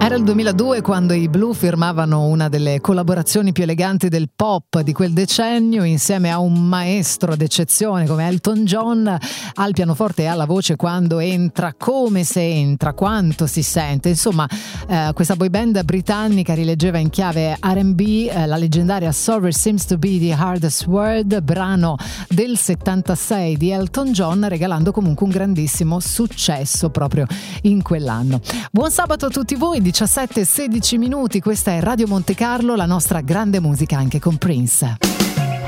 Era il 2002 quando i Blue firmavano una delle collaborazioni più eleganti del pop di quel decennio, insieme a un maestro d'eccezione come Elton John, al pianoforte e alla voce quando entra, come se entra, quanto si sente. Insomma, questa boy band britannica rileggeva in chiave R&B la leggendaria Sorry Seems to Be the Hardest Word, brano del 76 di Elton John, regalando comunque un grandissimo successo proprio in quell'anno. Buon sabato a tutti voi, 17-16 minuti, questa è Radio Monte Carlo, la nostra grande musica anche con Prince.